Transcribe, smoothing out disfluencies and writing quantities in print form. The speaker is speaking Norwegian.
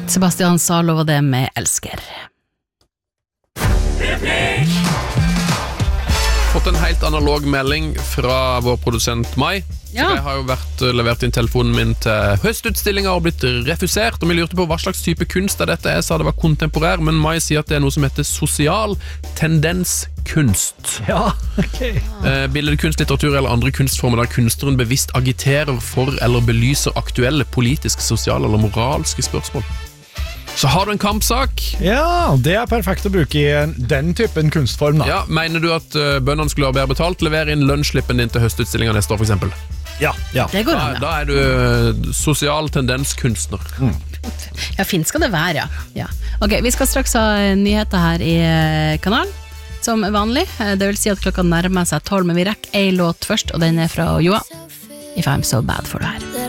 Sebastian Zalo var det med Elsker. Fått en helt analog melding fra vår produsent Mai. Ja. Jeg har jo levert inn telefonen min til høstutstillinger og blitt refusert, og vi lurte på hva slags type kunst er dette. Jeg sa det var kontemporær, men Mai sier at det er noe som heter sosial tendenskunst. Ja, ok. Billedkunst, litteratur eller andre kunstformer der kunstneren bevisst agiterer for eller belyser aktuelle politiske, sosiale eller moralske spørsmål. Så har du en kampsak? Ja, det er perfekt å bruke i den typen kunstform da. Ja, mener du at bøndene skulle ha bedre betalt? Lever inn lønnsslippen din til høstutstillinga neste år for eksempel. Ja. Det går an, ja. Da er du sosial tendenskunstner. Ja, fint skal det være, ja. Ok, vi skal straks ha nyheter her i kanalen, som vanlig. Det vil si at klokka nærmer seg 12, men vi rekker en låt først, og den er fra Joa. If I'm So Bad for det her.